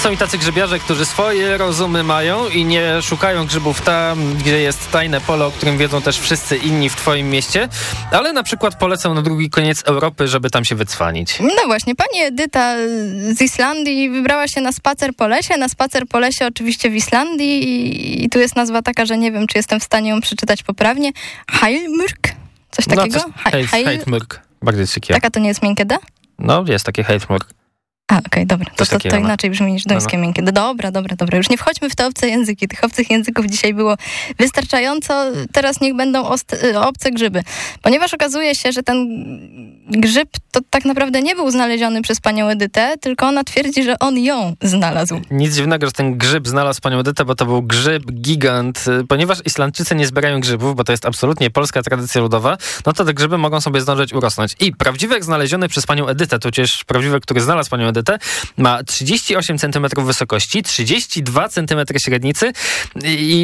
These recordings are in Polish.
Są i tacy grzybiarze, którzy swoje rozumy mają i nie szukają grzybów tam, gdzie jest tajne pole, o którym wiedzą też wszyscy inni w twoim mieście, ale na przykład polecą na drugi koniec Europy, żeby tam się wycwanić. No właśnie, pani Edyta z Islandii wybrała się na spacer po lesie. Na spacer po lesie oczywiście w Islandii i tu jest nazwa taka, że nie wiem, czy jestem w stanie ją przeczytać poprawnie. Heilmörk? Coś takiego? Heilmörk. Bardziej sykier. Taka to nie jest miękkie D? No, jest takie Heilmörk. Okej, dobra. To inaczej brzmi niż duńskie miękkie. Dobra. Już nie wchodźmy w te obce języki. Tych obcych języków dzisiaj było wystarczająco. Teraz niech będą obce grzyby. Ponieważ okazuje się, że ten grzyb to tak naprawdę nie był znaleziony przez panią Edytę, tylko ona twierdzi, że on ją znalazł. Nic dziwnego, że ten grzyb znalazł panią Edytę, bo to był grzyb gigant. Ponieważ Islandczycy nie zbierają grzybów, bo to jest absolutnie polska tradycja ludowa, no to te grzyby mogą sobie zdążyć urosnąć. I prawdziwek znaleziony przez panią Edytę, tudzież prawdziwek, który znalazł panią Edytę, ma 38 cm wysokości, 32 cm średnicy i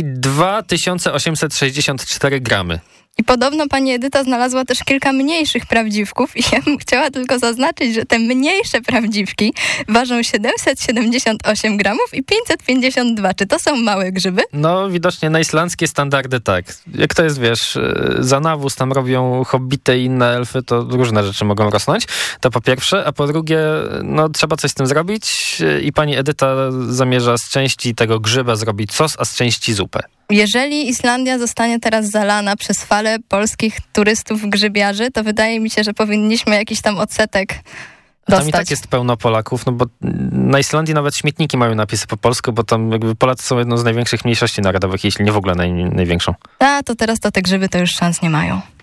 2864 gramy. I podobno pani Edyta znalazła też kilka mniejszych prawdziwków i ja bym chciała tylko zaznaczyć, że te mniejsze prawdziwki ważą 778 gramów i 552. Czy to są małe grzyby? No, widocznie na islandzkie standardy tak. Jak to jest, wiesz, za nawóz tam robią hobbity i inne elfy, to różne rzeczy mogą rosnąć. To po pierwsze, a po drugie, no trzeba coś z tym zrobić i pani Edyta zamierza z części tego grzyba zrobić sos, a z części zupę. Jeżeli Islandia zostanie teraz zalana przez falę polskich turystów grzybiarzy, to wydaje mi się, że powinniśmy jakiś tam odsetek dostać. Tam i tak jest pełno Polaków, no bo na Islandii nawet śmietniki mają napisy po polsku, bo tam jakby Polacy są jedną z największych mniejszości narodowych, jeśli nie w ogóle największą. A, to teraz to te grzyby to już szans nie mają.